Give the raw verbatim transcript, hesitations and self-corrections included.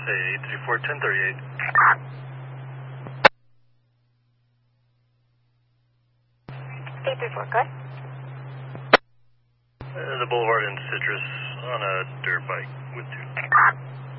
S A eight three four, ten thirty-eight. eight three four, good. Uh, the Boulevard in Citrus on a dirt bike with two.